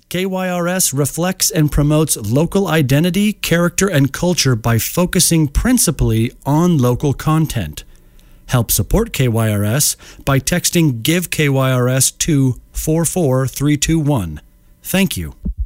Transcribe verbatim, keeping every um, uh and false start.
K Y R S reflects and promotes local identity, character, and culture by focusing principally on local content. Help support K Y R S by texting GIVE K Y R S to four four three two one. Thank you.